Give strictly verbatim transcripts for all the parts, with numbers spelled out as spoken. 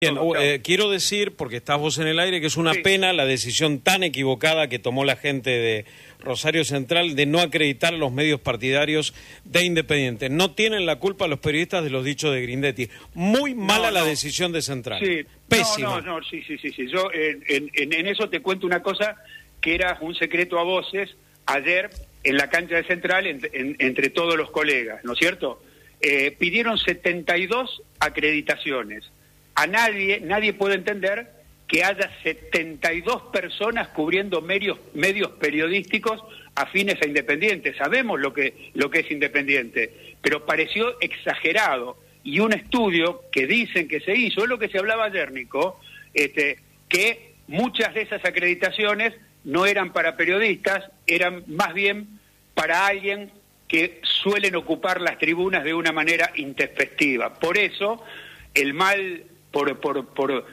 Bien, eh, quiero decir, porque estás vos en el aire, que es una sí. pena la decisión tan equivocada que tomó la gente de Rosario Central de no acreditar a los medios partidarios de Independiente. No tienen la culpa los periodistas de los dichos de Grindetti. Muy mala no, no. la decisión de Central. Sí. Pésima. No, no, no, sí, sí, sí. sí. Yo en, en, en eso te cuento una cosa que era un secreto a voces ayer en la cancha de Central en, en, entre todos los colegas, ¿no es cierto? Eh, pidieron setenta y dos acreditaciones. A nadie, nadie puede entender que haya setenta y dos personas cubriendo medios, medios periodísticos afines a Independiente. Sabemos lo que, lo que es Independiente, pero pareció exagerado. Y un estudio que dicen que se hizo, es lo que se hablaba ayer, Nico, este, que muchas de esas acreditaciones no eran para periodistas, eran más bien para alguien que suelen ocupar las tribunas de una manera intempestiva. Por eso, el mal... Por, por, por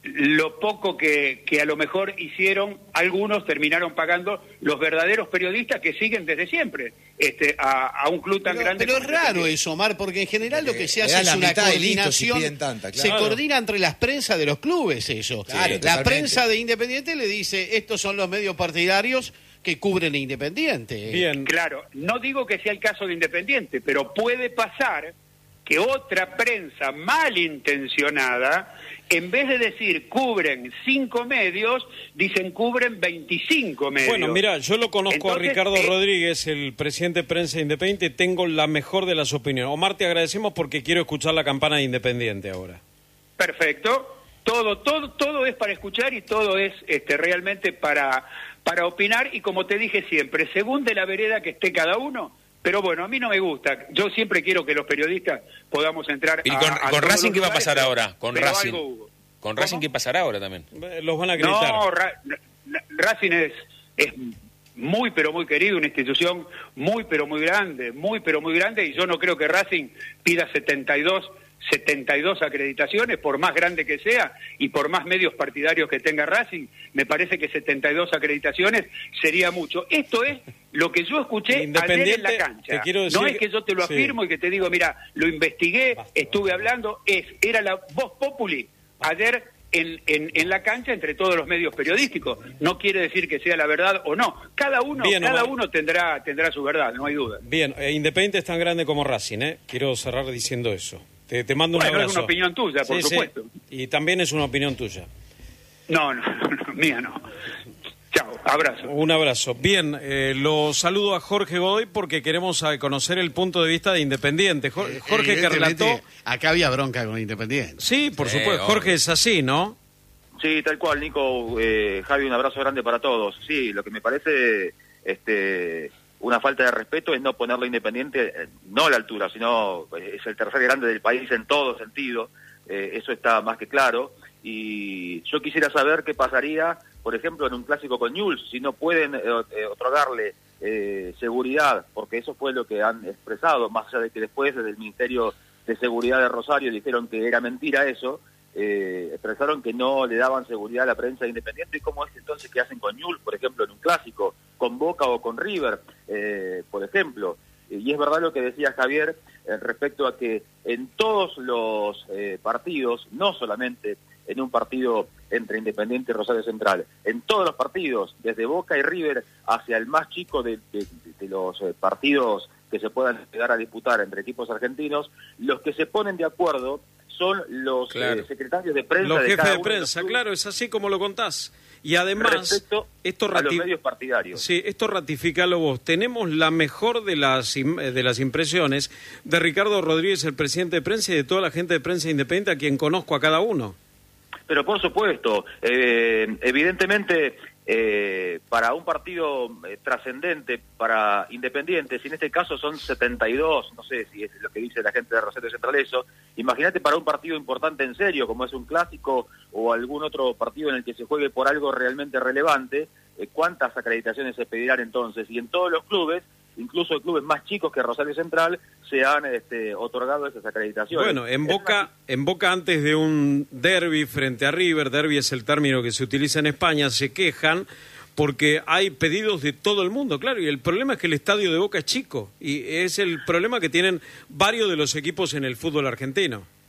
lo poco que, que a lo mejor hicieron, algunos terminaron pagando los verdaderos periodistas que siguen desde siempre este, a, a un club tan pero, grande. Pero es raro este. eso, Omar, porque en general lo que se hace Le es una si coordinación, tanta, claro. se coordina entre las prensas de los clubes eso. Claro, la totalmente. prensa de Independiente le dice, estos son los medios partidarios que cubren a Independiente. Bien. Claro, no digo que sea el caso de Independiente, pero puede pasar que otra prensa malintencionada, en vez de decir cubren cinco medios, dicen cubren veinticinco medios. Bueno, mira, yo lo conozco Entonces, a Ricardo eh... Rodríguez, el presidente de Prensa Independiente, y tengo la mejor de las opiniones. Omar, te agradecemos porque quiero escuchar la campana de Independiente ahora. Perfecto. Todo, todo, todo es para escuchar y todo es este, realmente para, para opinar, y como te dije siempre, según de la vereda que esté cada uno. Pero bueno, a mí no me gusta. Yo siempre quiero que los periodistas podamos entrar ¿Y a, con, a con Racing qué va a pasar pero, ahora? Con pero Racing. algo hubo. Con Racing ¿Cómo? ¿Qué pasará ahora también? Los van a acreditar. No, Ra Racing es, es muy pero muy querido, una institución muy pero muy grande, muy pero muy grande, y yo no creo que Racing pida setenta y dos acreditaciones, por más grande que sea y por más medios partidarios que tenga Racing. Me parece que setenta y dos acreditaciones sería mucho. Esto es lo que yo escuché ayer en la cancha. No es que yo te lo afirmo sí. y que te digo, mira, lo investigué, estuve hablando, es era la voz populi ayer en, en, en la cancha entre todos los medios periodísticos. No quiere decir que sea la verdad o no. Cada uno, Bien, cada uno tendrá, tendrá su verdad, no hay duda. Bien, eh, Independiente es tan grande como Racing, ¿eh? Quiero cerrar diciendo eso. Te, te mando un bueno, abrazo. Es una opinión tuya, por sí, supuesto. Sí. Y también es una opinión tuya. No, no, no, mía no. Chao, abrazo. Un abrazo. Bien, eh, lo saludo a Jorge Godoy porque queremos conocer el punto de vista de Independiente. Jorge, Jorge que relató... Acá había bronca con Independiente. Sí, por sí, supuesto. obvio. Jorge es así, ¿no? Sí, tal cual, Nico. Eh, Javi, un abrazo grande para todos. Sí, lo que me parece... este una falta de respeto es no ponerlo Independiente, no a la altura, sino es el tercer grande del país en todo sentido, eh, eso está más que claro, y yo quisiera saber qué pasaría, por ejemplo, en un clásico con Newell's, si no pueden eh, eh, otorgarle eh, seguridad, porque eso fue lo que han expresado, más allá de que después desde el Ministerio de Seguridad de Rosario dijeron que era mentira eso, eh, expresaron que no le daban seguridad a la prensa Independiente. ¿Y cómo es entonces que hacen con Newell's, por ejemplo, en un clásico, con Boca o con River, eh, por ejemplo? Y es verdad lo que decía Javier eh, respecto a que en todos los eh, partidos, no solamente en un partido entre Independiente y Rosario Central, en todos los partidos, desde Boca y River hacia el más chico de, de, de los eh, partidos que se puedan llegar a disputar entre equipos argentinos, los que se ponen de acuerdo son los claro. eh, secretarios de prensa. Los de jefes cada de uno prensa, de claro, es así como lo contás. Y además, respecto esto a los medios partidarios. Sí, esto ratificalo vos. Tenemos la mejor de las de las impresiones de Ricardo Rodríguez, el presidente de prensa, y de toda la gente de Prensa Independiente, a quien conozco a cada uno. Pero por supuesto, eh, evidentemente, eh, para un partido eh, trascendente, para Independiente, si en este caso son setenta y dos, no sé si es lo que dice la gente de Rosario Central eso, imagínate para un partido importante en serio, como es un clásico o algún otro partido en el que se juegue por algo realmente relevante, eh, ¿cuántas acreditaciones se pedirán entonces? Y en todos los clubes, incluso en clubes más chicos que Rosario Central, se han este, otorgado esas acreditaciones. Bueno, en Boca, en Boca antes de un derbi frente a River, derbi es el término que se utiliza en España, se quejan porque hay pedidos de todo el mundo, claro, y el problema es que el estadio de Boca es chico, y es el problema que tienen varios de los equipos en el fútbol argentino.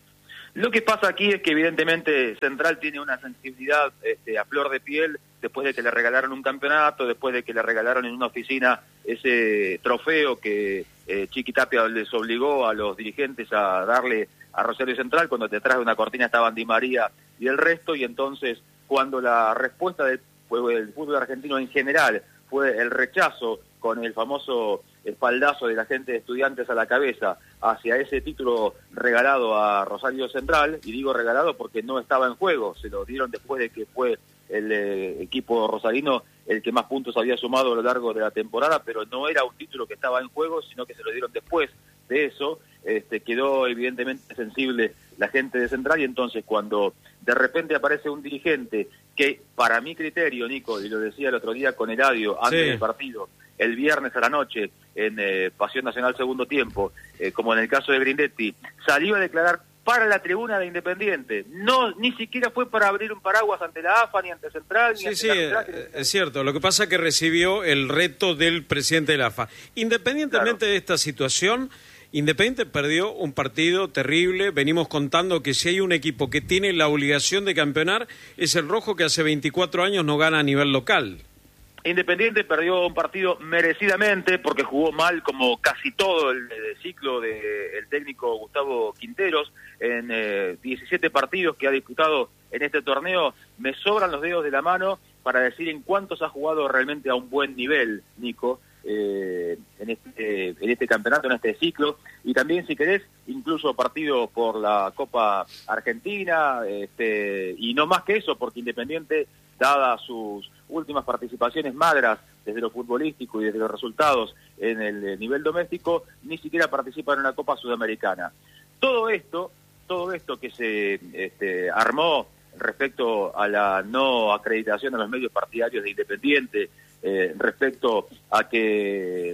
Lo que pasa aquí es que evidentemente Central tiene una sensibilidad este, a flor de piel después de que le regalaron un campeonato, después de que le regalaron en una oficina ese trofeo que eh, Chiqui Tapia les obligó a los dirigentes a darle a Rosario Central, cuando detrás de una cortina estaban Di María y el resto, y entonces cuando la respuesta del, del fútbol argentino en general fue el rechazo con el famoso espaldazo de la gente de Estudiantes a la cabeza hacia ese título regalado a Rosario Central, y digo regalado porque no estaba en juego, se lo dieron después de que fue el eh, equipo rosarino el que más puntos había sumado a lo largo de la temporada, pero no era un título que estaba en juego, sino que se lo dieron después de eso. Este, quedó evidentemente sensible la gente de Central, y entonces cuando de repente aparece un dirigente que, para mi criterio, Nico, y lo decía el otro día con Eladio antes sí. del partido, el viernes a la noche en eh, Pasión Nacional segundo tiempo, eh, como en el caso de Grindetti, salió a declarar para la tribuna de Independiente, no ni siquiera fue para abrir un paraguas ante la A F A, ni ante Central, ni sí, ante sí, la Central, eh, es cierto, lo que pasa es que recibió el reto del presidente de la A F A. Independientemente claro. de esta situación, Independiente perdió un partido terrible. Venimos contando que si hay un equipo que tiene la obligación de campeonar, es el Rojo, que hace veinticuatro años no gana a nivel local. Independiente perdió un partido merecidamente porque jugó mal como casi todo el, el ciclo del de técnico Gustavo Quinteros. En eh, diecisiete partidos que ha disputado en este torneo, me sobran los dedos de la mano para decir en cuántos ha jugado realmente a un buen nivel, Nico. Eh, en, este, en este campeonato, en este ciclo, y también, si querés, incluso partido por la Copa Argentina, este, y no más que eso, porque Independiente, dadas sus últimas participaciones magras desde lo futbolístico y desde los resultados en el nivel doméstico, ni siquiera participa en una Copa Sudamericana. Todo esto, todo esto que se este, armó respecto a la no acreditación a los medios partidarios de Independiente, Eh, respecto a que,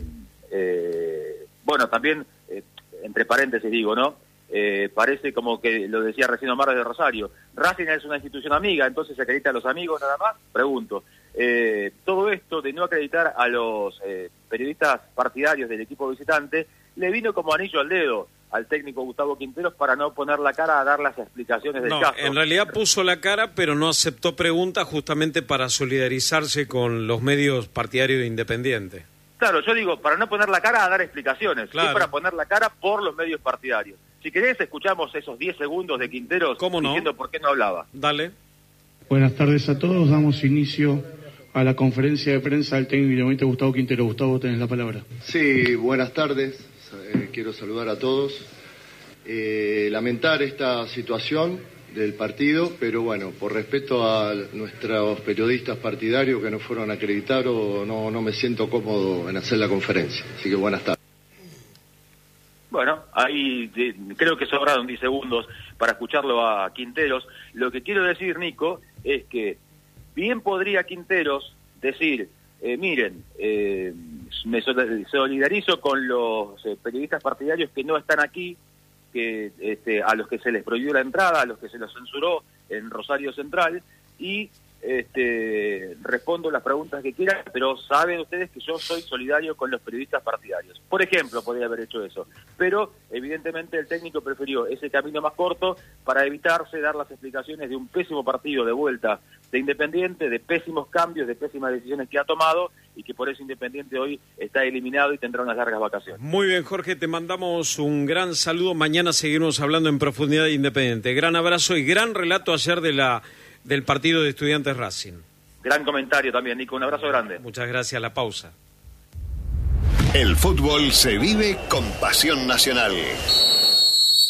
eh, bueno, también, eh, entre paréntesis digo, ¿no? Eh, parece como que lo decía recién Omar de Rosario, Racing es una institución amiga, entonces se acredita a los amigos nada más. Pregunto, eh, todo esto de no acreditar a los eh, periodistas partidarios del equipo visitante le vino como anillo al dedo al técnico Gustavo Quinteros para no poner la cara a dar las explicaciones del no, caso. En realidad puso la cara, pero no aceptó preguntas justamente para solidarizarse con los medios partidarios de Independiente. Claro, yo digo, para no poner la cara a dar explicaciones, claro. es para poner la cara por los medios partidarios. Si querés, escuchamos esos diez segundos de Quinteros ¿Cómo no? diciendo por qué no hablaba. Dale. Buenas tardes a todos, damos inicio a la conferencia de prensa del técnico Independiente Gustavo Quinteros. Gustavo, tenés la palabra. Sí, buenas tardes. Eh, quiero saludar a todos, eh, lamentar esta situación del partido, pero bueno, por respeto a nuestros periodistas partidarios que no fueron acreditados, no, no me siento cómodo en hacer la conferencia, así que buenas tardes. Bueno, ahí de, creo que sobraron diez segundos para escucharlo a Quinteros. Lo que quiero decir, Nico, es que bien podría Quinteros decir, eh, miren, eh, me solidarizo con los eh, periodistas partidarios que no están aquí, que este, a los que se les prohibió la entrada, a los que se los censuró en Rosario Central, y este, respondo las preguntas que quieran, pero saben ustedes que yo soy solidario con los periodistas partidarios. Por ejemplo, podría haber hecho eso, pero evidentemente el técnico prefirió ese camino más corto para evitarse dar las explicaciones de un pésimo partido de vuelta de Independiente, de pésimos cambios, de pésimas decisiones que ha tomado, y que por eso Independiente hoy está eliminado y tendrá unas largas vacaciones. Muy bien, Jorge, te mandamos un gran saludo. Mañana seguiremos hablando en profundidad de Independiente. Gran abrazo y gran relato ayer de la del partido de Estudiantes Racing. Gran comentario también, Nico. Un abrazo grande. Muchas gracias. La pausa. El fútbol se vive con pasión nacional.